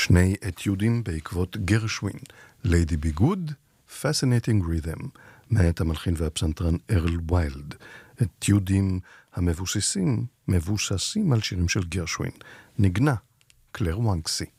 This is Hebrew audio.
שני אתיודים בעקבות גרשווין, Lady Be Good, Fascinating Rhythm, מאת המלחין והפסנתרן ארל ויילד. אתיודים המבוססים על שירים של גרשווין. נגנה קלר וונקסי.